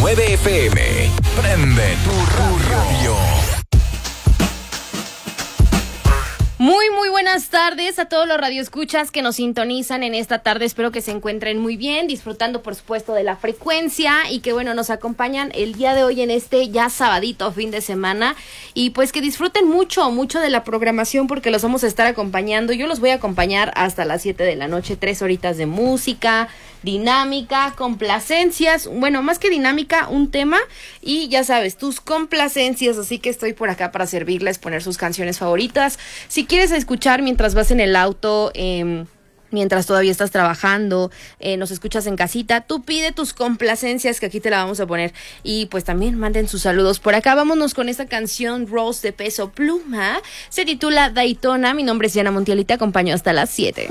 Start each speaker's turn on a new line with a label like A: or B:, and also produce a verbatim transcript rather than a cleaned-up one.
A: nueve F M. Prende tu radio.
B: Muy, muy buenas tardes a todos los radioescuchas que nos sintonizan en esta tarde. Espero que se encuentren muy bien, disfrutando, por supuesto, de la frecuencia y que, bueno, nos acompañan el día de hoy en este ya sabadito fin de semana. Y pues que disfruten mucho, mucho de la programación porque los vamos a estar acompañando. Yo los voy a acompañar hasta las siete de la noche, tres horitas de música, dinámica, complacencias, bueno, más que dinámica, un tema y ya sabes, tus complacencias, así que estoy por acá para servirles, poner sus canciones favoritas. Si quieres escuchar mientras vas en el auto, eh, mientras todavía estás trabajando, eh, nos escuchas en casita, tú pide tus complacencias que aquí te la vamos a poner y pues también manden sus saludos por acá. Vámonos con esta canción Rose de Peso Pluma, se titula Daytona. Mi nombre es Diana Montiel y te acompaño hasta las siete.